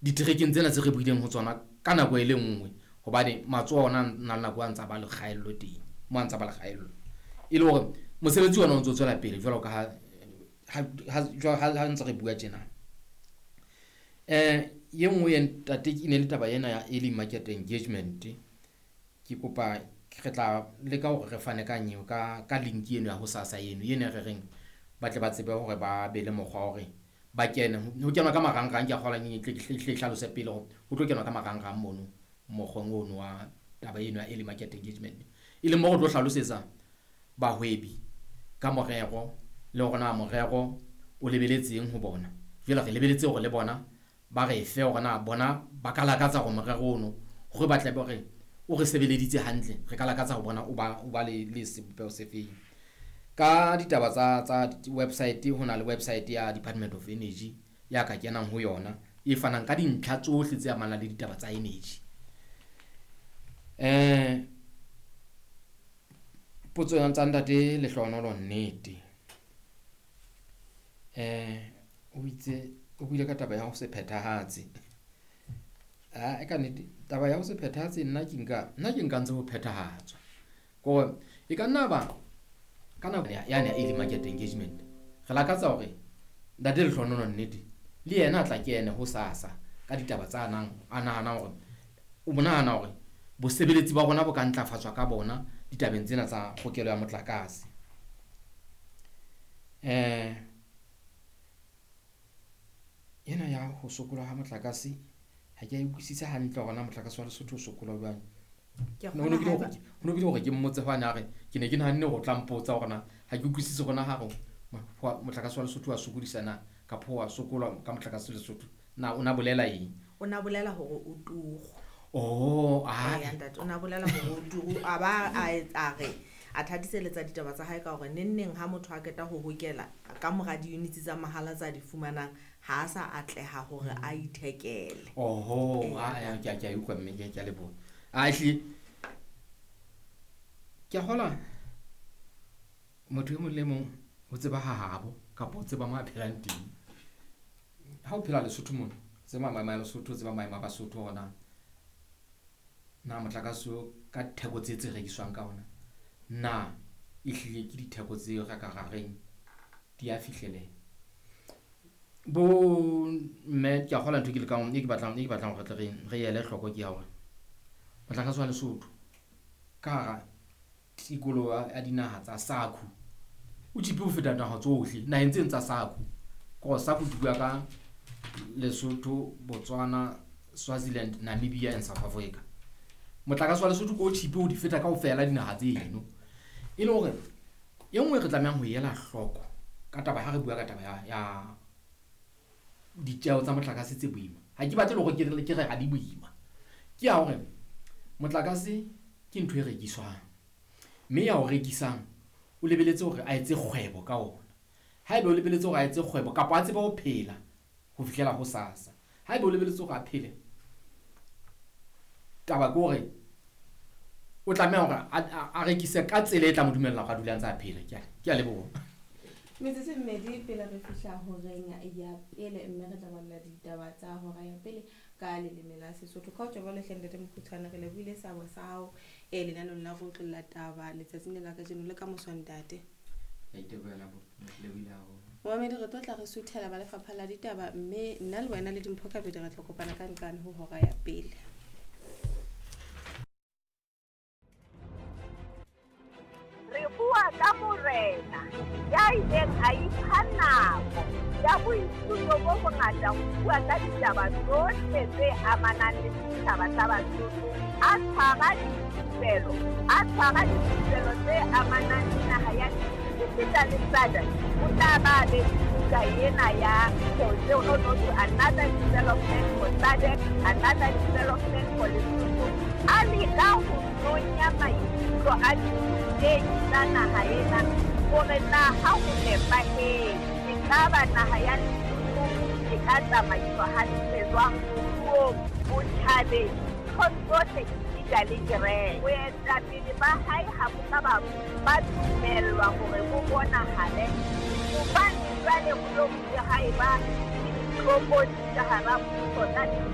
diterekeng tsena tse re buileng ho tsona ka nako e le nngwe hobane matsoho ona nna nako a ntsa ba le kgaello teng mo a ntsa ba le kgaello e le hore mosebetsi ona o ntse o tswela pele jwalo ka ha ntse re bua tjena. Ye nngwe ntate ke ne le taba ena ya early market engagement. Ke kopa re tla leka hore re fane ka nyewe ka link eno ya ho SASSA eno yene re reng ba tle ba tsebe hore ba be le mokgwa hore ba kene ho kenwa ka marangrang ke a kgola hle hlalose pele ho tlo kenwa ka marangrang mono mokgong ono wa taba eno ya early market engagement e leng mo go tlo hlalosetsa bahwebi ka morero le hore na morero o lebeletseng ho bona jela re lebeletse hore le bona ba re fe hore na bona ba ka lakatsa go morero ono gore ba tle bore o re sebeleditse hantle re ka lakatsa go bona o ba le sebopeo se feng ka ditaba tsa website ho na le website ya Department of Energy ya ka kenang ho yona e fanang ka dintlha tsohle tse amanang le ditaba tsa energy. Potso ya ntate le hlonolo nnete o itse o buile ka taba ya ho se phethahatse e ka nnete taba ya ho se phethahatse nna ke nka ntse ho phethahatswa go e ka nna ba kana ya early market engagement re lakatsa hore ntate le hlonolo nnete le yena a tla kene ho SASSA ka ditaba tsa nang ana hore o bonahana hore bosebeletsi ba bona bo ka ntlafatswa ka bona ditabeng tsena tsa kgokelo ya motlakase. Yena ya ho sokola ha motlakase ha ke utlwisisa hantle hore na motlakase wa Lesotho o sokola jwang. Hono bile hore ke mmotse hwana re ke ne ke nahanne go tlampotsa hore na ha ke utlwisise gona ha go motlakase wa Lesotho wa sokodisana ka phoa sokola ka motlakase Lesotho na ona bolela eng ona bolela hore o tugo ntate ona bolela hore o tugo aba a re a thadiseletsa ditaba tsa hae ka hore nenneng ha motho a keta ho hokela ka mora di units tsa mahala tsa di fumanang ha sa atleha hore a ithekele ke utlwa mme ke a leboha hle ke hola motho mo le mong o tseba ha habo ka po tseba ma phelang teng ha o phela Lesotho mona tsema maema Lesotho tseba maema ba Lesotho hona na motlakaso ka theko tse rekiswang ka ona na ehlile ke ditheko tse re ka gareng di a fihlele bo me ke a gola ntho ke le ka e ke batlang gore re yele hloko ke ya hore motlakaso wa Lesotho ka tikolo a dinaha tsa SACU o tipe ho feta naha tsohle na entse tsa SACU go SACU di bua ka Lesotho, Botswana, Swaziland, Namibia and South Africa. Motlakase wa Lesotho ko tipe o di feta kaofela dinaha tseno e le hore ye nngwe re tlameang ho yela hloko ka taba ha re bua ka taba ya ditjeo tsa motlakase tse boima ha ke batle le hore ke re ga di boima ke ya hore motlakase ke ntho e rekiswang mme ya ho rekisang o lebeletse hore a etse kgwebo ka ona ha ebe o lebeletse hore a etse kgwebo kapa a tseba ho phela ho fihlela ho SASSA ha ebe o lebeletse hore a phele taba go re o tlameha hore a rekise ka tsela e tla mo dumella ga dula ntse a phela ke a leboha metsetse mmedi pele re fihla ho renga ya pele mme re tla balla ditaba tsa hora ya pele ka leleme la Sesotho ka tjwa le hlendete mokhutsana re lebile sabo sa hao lenanong la go tlolla taba letsatsing la ka jeno le ka moswantate Mohammed re tla re suthela ba lefapha la ditaba mme nna le wena le dimpho ka bedi re tla kopana ka nkane ho hora ya pele re bua ka morena ya ileng a ipha nako ya boithuto bo bongata ho bua ka ditaba tsohle tse amanang le ditaba tsa Basotho a tshwara dithupelo tse amanang le naha ya Sefita le SADC o tla ba le buka ena ya another development for SADC, another development for Lesotho a leka ho nonya maikutlo a diteng tsa naha ena hore naha ho nepahetse ka ba naha ya Lesotho e ka tsamaiswa hantle jwang moruong botjhabeng tsohle le kereng o etsa pele ba hae ha boka ba dumellwa hore bo bonahale hobane jwale ho lo haeba dikopodi ka hara puso